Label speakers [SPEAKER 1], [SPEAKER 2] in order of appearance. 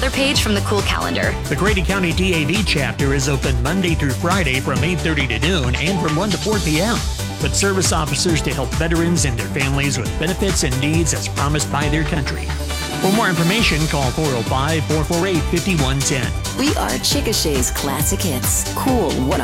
[SPEAKER 1] another page from the cool calendar.
[SPEAKER 2] The Grady County DAV chapter is open Monday through Friday from 8:30 to noon and from 1 to 4 p.m. with service officers to help veterans and their families with benefits and needs as promised by their country. For more information, call 405-448-5110.
[SPEAKER 3] We are Chickasha's Classic Hits. Cool 101.